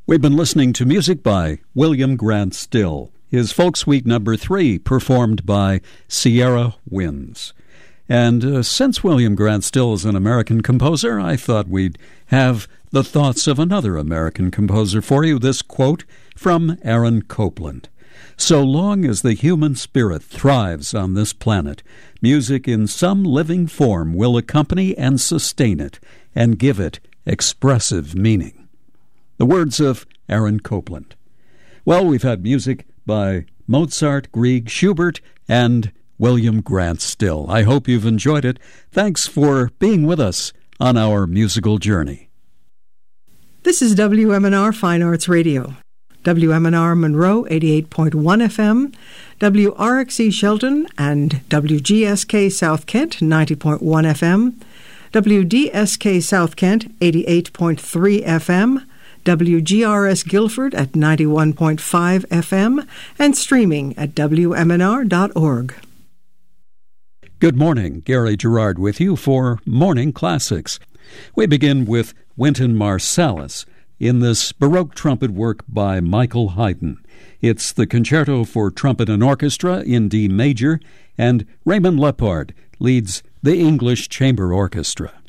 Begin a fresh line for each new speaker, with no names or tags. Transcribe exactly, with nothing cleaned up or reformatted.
We've been listening to music by William Grant Still, his Folk Suite number three, performed by Sierra Winds. And uh, since William Grant Still is an American composer, I thought we'd have the thoughts of another American composer for you. This quote from Aaron Copland. So long as the human spirit thrives on this planet, music in some living form will accompany and sustain it and give it expressive meaning. The words of Aaron Copland. Well, we've had music by Mozart, Grieg, Schubert, and William Grant Still. I hope you've enjoyed it. Thanks for being with us on our musical journey.
This is W M N R Fine Arts Radio. W M N R Monroe, eighty-eight point one F M, W R X E Shelton and W G S K South Kent, ninety point one F M, W D S K South Kent, eighty-eight point three F M, W G R S Guilford at ninety-one point five F M, and streaming at W M N R dot org.
Good morning. Gary Gerard with you for Morning Classics. We begin with Wynton Marsalis in this Baroque trumpet work by Michael Haydn. It's the Concerto for Trumpet and Orchestra in D major, and Raymond Lepard leads the English Chamber Orchestra.